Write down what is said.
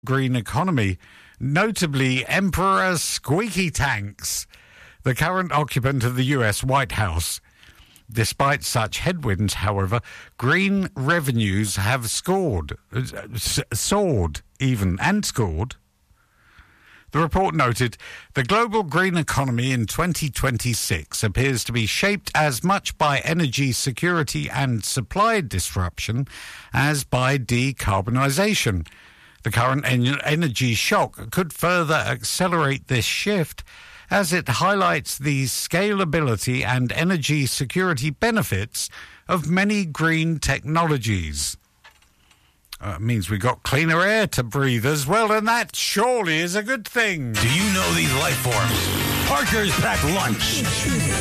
green economy, notably Emperor Squeaky Tanks, the current occupant of the US White House. Despite such headwinds, however, green revenues have soared. The report noted the global green economy in 2026 appears to be shaped as much by energy security and supply disruption as by decarbonisation. The current energy shock could further accelerate this shift as it highlights the scalability and energy security benefits of many green technologies. It means we got cleaner air to breathe as well, and that surely is a good thing. Do you know these life forms? Parker's packed lunch.